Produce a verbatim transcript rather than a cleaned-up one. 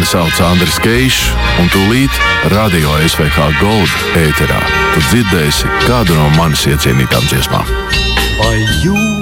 Mani sauc Andris Keišs, un tūlīt Radio S V H Gold ēterā tu dzirdēsi kādu no manis iecienītām dziesmām. Vai jūs